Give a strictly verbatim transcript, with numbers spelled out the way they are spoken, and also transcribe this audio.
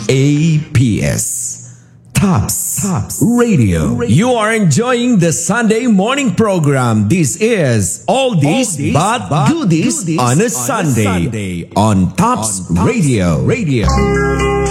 A P S. Tops, Tops Radio. You are enjoying the Sunday morning program. This is All This But, but Goodies on a Sunday, Sunday on Tops, on Tops Radio. Radio.